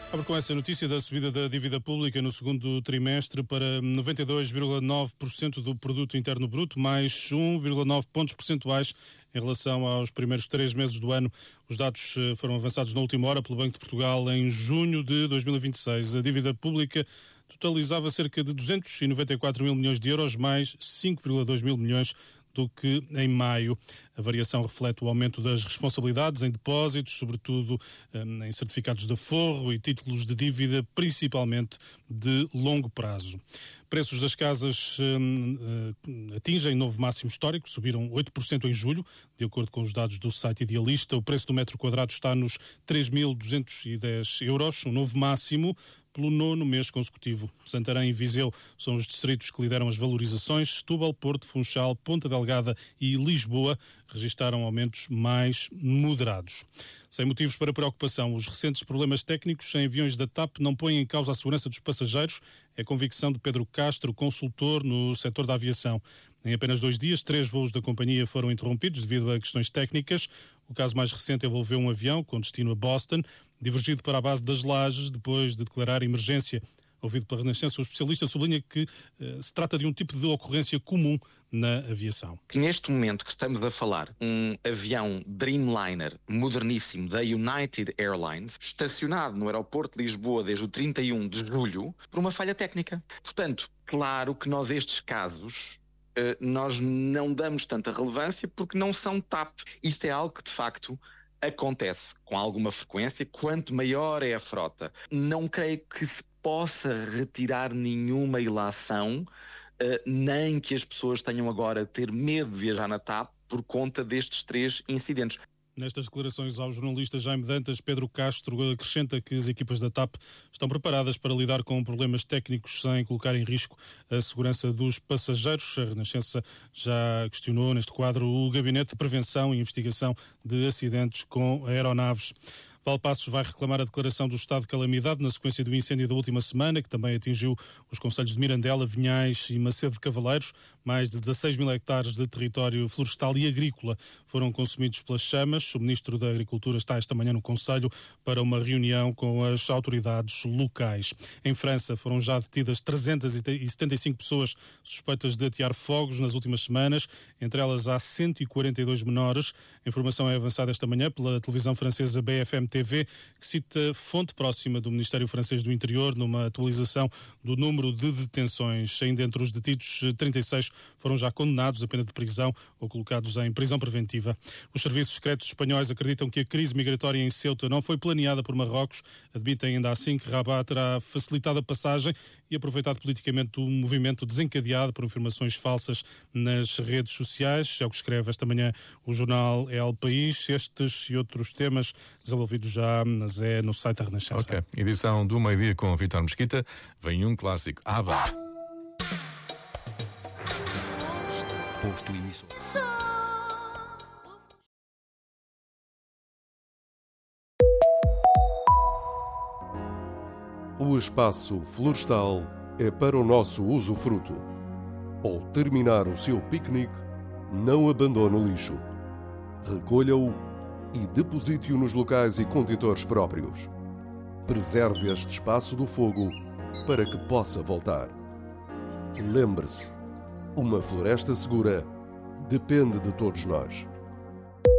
Abre com essa notícia da subida da dívida pública no segundo trimestre para 92,9% do produto interno bruto, mais 1,9 pontos percentuais em relação aos primeiros 3 meses do ano. Os dados foram avançados na última hora pelo Banco de Portugal em junho de 2026. A dívida pública totalizava cerca de 294 mil milhões de euros, mais 5,2 mil milhões do que em maio. A variação reflete o aumento das responsabilidades em depósitos, sobretudo em certificados de aforro e títulos de dívida, principalmente de longo prazo. Preços das casas atingem novo máximo histórico, subiram 8% em julho, de acordo com os dados do site Idealista. O preço do metro quadrado está nos 3.210 euros, um novo máximo pelo 9º mês consecutivo. Santarém e Viseu são os distritos que lideram as valorizações. Setúbal, Porto, Funchal, Ponta Delgada e Lisboa registaram aumentos mais moderados. Sem motivos para preocupação, os recentes problemas técnicos em aviões da TAP não põem em causa a segurança dos passageiros. É a convicção de Pedro Castro, consultor no setor da aviação. Em apenas 2 dias, 3 voos da companhia foram interrompidos devido a questões técnicas. O caso mais recente envolveu um avião com destino a Boston, divergido para a base das Lajes depois de declarar emergência. Ouvido pela Renascença, o especialista sublinha que se trata de um tipo de ocorrência comum na aviação. Neste momento que estamos a falar, um avião Dreamliner moderníssimo da United Airlines, estacionado no aeroporto de Lisboa desde o 31 de julho, por uma falha técnica. Portanto, claro que nós estes casos nós não damos tanta relevância porque não são TAP. Isto é algo que de facto acontece com alguma frequência, quanto maior é a frota. Não creio que se possa retirar nenhuma ilação, nem que as pessoas tenham agora de ter medo de viajar na TAP por conta destes 3 incidentes. Nestas declarações ao jornalista Jaime Dantas, Pedro Castro acrescenta que as equipas da TAP estão preparadas para lidar com problemas técnicos sem colocar em risco a segurança dos passageiros. A Renascença já questionou neste quadro o Gabinete de Prevenção e Investigação de Acidentes com Aeronaves. Valpassos vai reclamar a declaração do estado de calamidade na sequência do incêndio da última semana, que também atingiu os concelhos de Mirandela, Vinhais e Macedo de Cavaleiros. Mais de 16 mil hectares de território florestal e agrícola foram consumidos pelas chamas. O Ministro da Agricultura está esta manhã no Conselho para uma reunião com as autoridades locais. Em França foram já detidas 375 pessoas suspeitas de atear fogos nas últimas semanas. Entre elas há 142 menores. A informação é avançada esta manhã pela televisão francesa BFM TV, que cita fonte próxima do Ministério Francês do Interior numa atualização do número de detenções. Ainda entre os detidos, 36 foram já condenados a pena de prisão ou colocados em prisão preventiva. Os serviços secretos espanhóis acreditam que a crise migratória em Ceuta não foi planeada por Marrocos. Admitem ainda assim que Rabat terá facilitado a passagem e aproveitado politicamente o movimento desencadeado por informações falsas nas redes sociais. É o que escreve esta manhã o jornal El País. Estes e outros temas desenvolvidos já no site da Renascença. Ok, edição do meio-dia com Vítor Mesquita. Vem um clássico, ABBA. Posto emissor. O espaço florestal é para o nosso usufruto. Ao terminar o seu piquenique, não abandone o lixo. Recolha-o e deposite-o nos locais e contentores próprios. Preserve este espaço do fogo para que possa voltar. Lembre-se, uma floresta segura depende de todos nós.